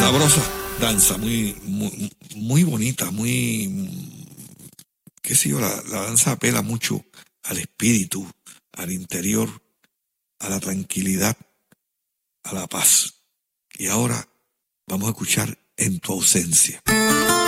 sabrosa danza, muy bonita, qué sé yo, la danza apela mucho al espíritu, al interior, a la tranquilidad, a la paz. Y ahora vamos a escuchar En tu ausencia.